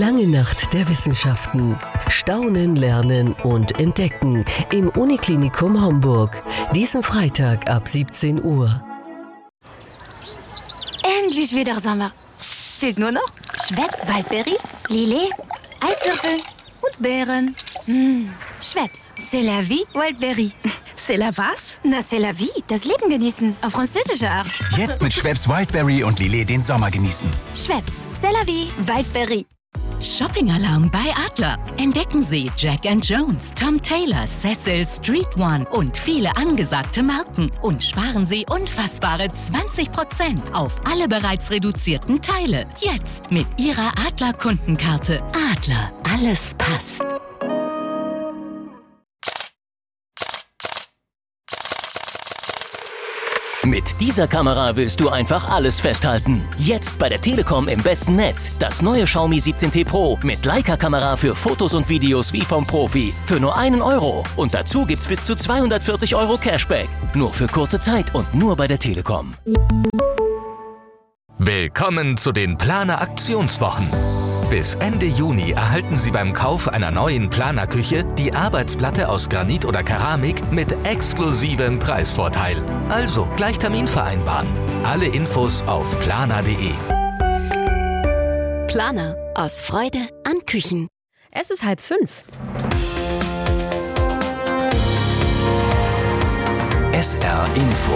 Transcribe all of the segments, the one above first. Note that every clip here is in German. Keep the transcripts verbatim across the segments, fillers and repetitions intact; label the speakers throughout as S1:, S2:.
S1: lange Nacht der Wissenschaften. Staunen, lernen und entdecken im Uniklinikum Homburg. Diesen Freitag ab siebzehn Uhr.
S2: Endlich wieder Sommer. Fehlt nur noch Schweppes Waldbeere, Lillet, Eiswürfel und Beeren. Mmh. Schweppes, c'est la vie, Wildberry.
S3: C'est la was?
S2: Na, c'est la vie, das Leben genießen, auf französische Art.
S4: Jetzt mit Schweppes Wildberry und Lillet den Sommer genießen.
S2: Schweppes, c'est la vie, Wildberry.
S5: Shopping-Alarm bei Adler. Entdecken Sie Jack and Jones, Tom Taylor, Cecil, Street One und viele angesagte Marken. Und sparen Sie unfassbare zwanzig Prozent auf alle bereits reduzierten Teile. Jetzt mit Ihrer Adler-Kundenkarte. Adler, alles passt.
S6: Mit dieser Kamera willst du einfach alles festhalten. Jetzt bei der Telekom im besten Netz. Das neue Xiaomi siebzehn T Pro mit Leica-Kamera für Fotos und Videos wie vom Profi. Für nur einen Euro. Und dazu gibt's bis zu zweihundertvierzig Euro Cashback. Nur für kurze Zeit und nur bei der Telekom.
S7: Willkommen zu den Planer Aktionswochen. Bis Ende Juni erhalten Sie beim Kauf einer neuen Planerküche die Arbeitsplatte aus Granit oder Keramik mit exklusivem Preisvorteil. Also gleich Termin vereinbaren. Alle Infos auf planer punkt de.
S1: Planer. Aus Freude an Küchen.
S8: Es ist halb fünf.
S9: S R Info.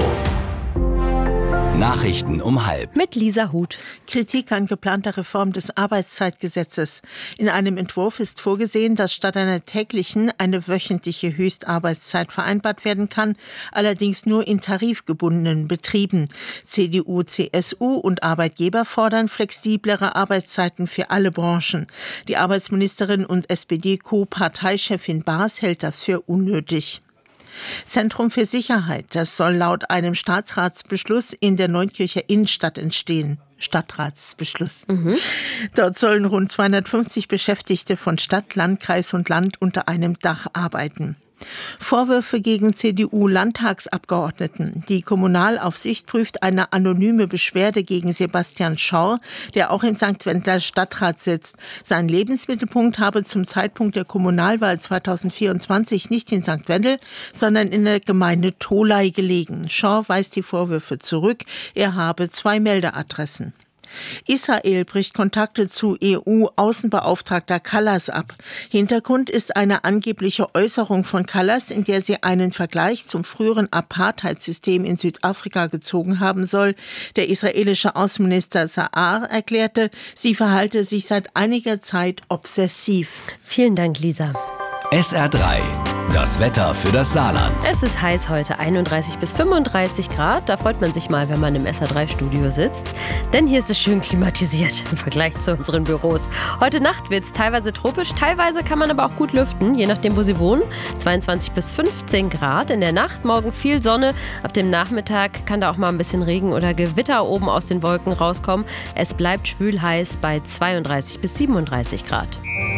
S9: Nachrichten um halb.
S8: Mit Lisa Huth.
S3: Kritik an geplanter Reform des Arbeitszeitgesetzes. In einem Entwurf ist vorgesehen, dass statt einer täglichen eine wöchentliche Höchstarbeitszeit vereinbart werden kann, allerdings nur in tarifgebundenen Betrieben. C D U, C S U und Arbeitgeber fordern flexiblere Arbeitszeiten für alle Branchen. Die Arbeitsministerin und S P D-Co-Parteichefin Baas hält das für unnötig. Zentrum für Sicherheit, das soll laut einem Staatsratsbeschluss in der Neunkircher Innenstadt entstehen. Stadtratsbeschluss. Mhm. Dort sollen rund zweihundertfünfzig Beschäftigte von Stadt, Landkreis und Land unter einem Dach arbeiten. Vorwürfe gegen C D U-Landtagsabgeordneten. Die Kommunalaufsicht prüft eine anonyme Beschwerde gegen Sebastian Schorr, der auch im Sankt Wendler Stadtrat sitzt. Sein Lebensmittelpunkt habe zum Zeitpunkt der Kommunalwahl zweitausendvierundzwanzig nicht in Sankt Wendel, sondern in der Gemeinde Tholey gelegen. Schorr weist die Vorwürfe zurück. Er habe zwei Meldeadressen. Israel bricht Kontakte zu E U-Außenbeauftragter Kallas ab. Hintergrund ist eine angebliche Äußerung von Kallas, in der sie einen Vergleich zum früheren Apartheidssystem in Südafrika gezogen haben soll. Der israelische Außenminister Saar erklärte, sie verhalte sich seit einiger Zeit obsessiv.
S8: Vielen Dank, Lisa.
S9: S R drei. Das Wetter für das Saarland.
S8: Es ist heiß heute, einunddreißig bis fünfunddreißig Grad. Da freut man sich mal, wenn man im S R drei Studio sitzt. Denn hier ist es schön klimatisiert im Vergleich zu unseren Büros. Heute Nacht wird es teilweise tropisch, teilweise kann man aber auch gut lüften, je nachdem, wo Sie wohnen. zweiundzwanzig bis fünfzehn Grad. In der Nacht morgen viel Sonne. Ab dem Nachmittag kann da auch mal ein bisschen Regen oder Gewitter oben aus den Wolken rauskommen. Es bleibt schwül heiß bei zweiunddreißig bis siebenunddreißig Grad.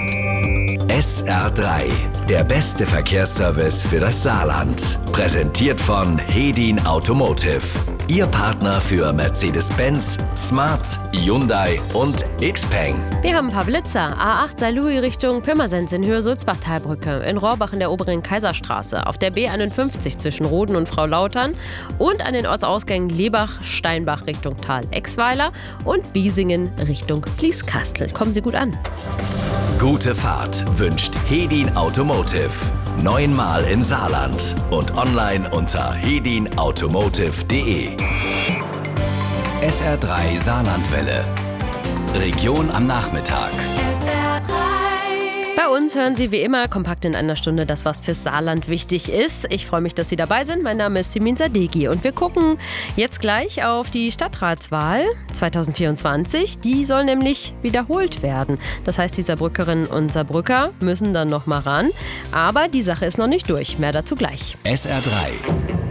S9: S R drei, der beste Verkehrsservice für das Saarland. Präsentiert von Hedin Automotive. Ihr Partner für Mercedes-Benz, Smart, Hyundai und Xpeng.
S8: Wir haben ein paar Blitzer. A acht Saarlouis Richtung Pirmasens in Höhe Sulzbach-Talbrücke. In Rohrbach in der oberen Kaiserstraße. Auf der B einundfünfzig zwischen Roden und Frau Lautern. Und an den Ortsausgängen Lebach, Steinbach Richtung Tal-Exweiler. Und Biesingen Richtung Blieskastel. Kommen Sie gut an.
S9: Gute Fahrt wünscht Hedin Automotive. Neunmal im Saarland und online unter hedin automotive punkt de. S R drei Saarlandwelle. Region am Nachmittag.
S2: S R drei.
S8: Bei uns hören Sie wie immer kompakt in einer Stunde das, was fürs Saarland wichtig ist. Ich freue mich, dass Sie dabei sind. Mein Name ist Simin Sadeghi und wir gucken jetzt gleich auf die Stadtratswahl zweitausendvierundzwanzig. Die soll nämlich wiederholt werden. Das heißt, die Saarbrückerinnen und Saarbrücker müssen dann noch mal ran. Aber die Sache ist noch nicht durch. Mehr dazu gleich.
S9: S R drei.